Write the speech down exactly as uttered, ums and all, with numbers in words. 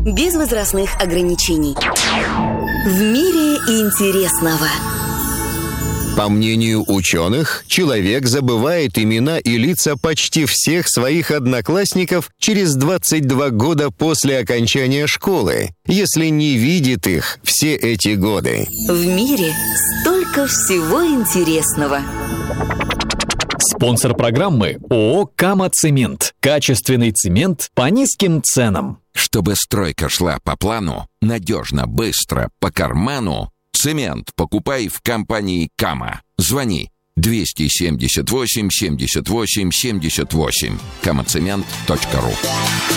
без возрастных ограничений. В мире интересного. По мнению ученых, человек забывает имена и лица почти всех своих одноклассников через двадцать два года после окончания школы, если не видит их все эти годы. В мире столько всего интересного. Спонсор программы ООО «Кама Цемент». Качественный цемент по низким ценам. Чтобы стройка шла по плану, надежно, быстро, по карману, цемент покупай в компании «Кама». Звони двести семьдесят восемь семьдесят восемь семьдесят восемь. камацемент точка ру